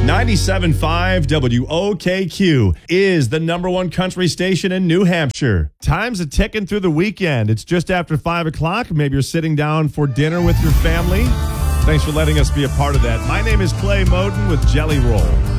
97.5 WOKQ is the number one country station in New Hampshire. Time's a ticking through the weekend. It's just after 5 o'clock. Maybe you're sitting down for dinner with your family. Thanks for letting us be a part of that. My name is Clay Moden with Jelly Roll.